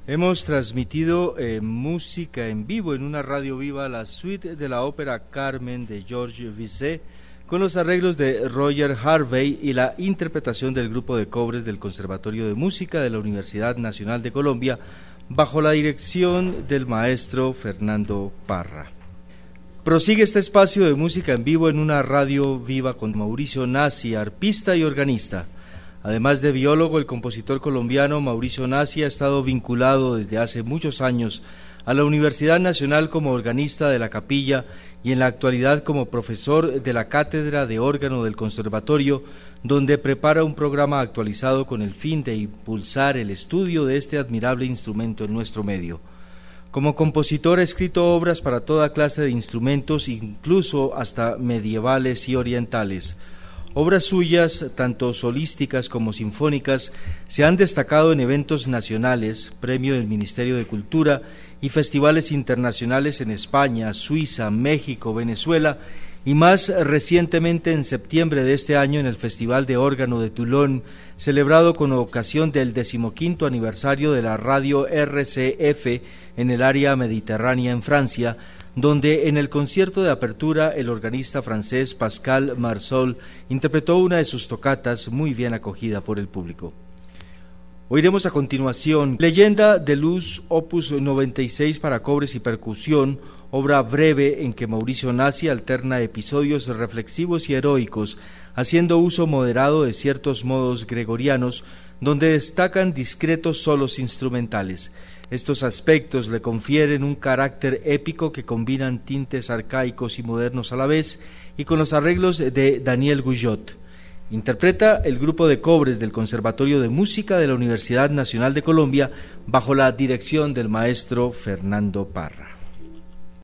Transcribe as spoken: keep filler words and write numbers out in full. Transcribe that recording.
Hemos transmitido eh, música en vivo en una radio viva, la suite de la ópera Carmen de Georges Bizet, con los arreglos de Roger Harvey y la interpretación del grupo de cobres del Conservatorio de Música de la Universidad Nacional de Colombia, bajo la dirección del maestro Fernando Parra. Prosigue este espacio de música en vivo en una radio viva con Mauricio Nassi, arpista y organista. Además de biólogo, el compositor colombiano Mauricio Nassi ha estado vinculado desde hace muchos años a la Universidad Nacional como organista de la capilla y en la actualidad como profesor de la cátedra de órgano del Conservatorio, donde prepara un programa actualizado con el fin de impulsar el estudio de este admirable instrumento en nuestro medio. Como compositor ha escrito obras para toda clase de instrumentos, incluso hasta medievales y orientales. Obras suyas, tanto solísticas como sinfónicas, se han destacado en eventos nacionales, premio del Ministerio de Cultura y festivales internacionales en España, Suiza, México, Venezuela y más recientemente en septiembre de este año en el Festival de Órgano de Toulon, celebrado con ocasión del decimoquinto aniversario de la radio R C F en el área mediterránea en Francia, donde en el concierto de apertura el organista francés Pascal Marsol interpretó una de sus tocatas muy bien acogida por el público. Oiremos a continuación Leyenda de Luz, opus noventa y seis para cobres y percusión, obra breve en que Mauricio Nassi alterna episodios reflexivos y heroicos, haciendo uso moderado de ciertos modos gregorianos, donde destacan discretos solos instrumentales. Estos aspectos le confieren un carácter épico que combinan tintes arcaicos y modernos a la vez, y con los arreglos de Daniel Guyot. Interpreta el grupo de cobres del Conservatorio de Música de la Universidad Nacional de Colombia bajo la dirección del maestro Fernando Parra.